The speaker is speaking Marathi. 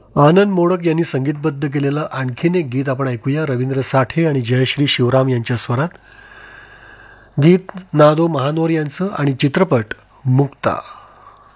आनंद मोडक यांनी संगीतबद्ध केलेलं आणखीन एक गीत आपण ऐकूया. रवींद्र साठे आणि जयश्री शिवराम यांच्या स्वरात. गीत ना. दो. महानोर यांचं आणि चित्रपट मुक्ता.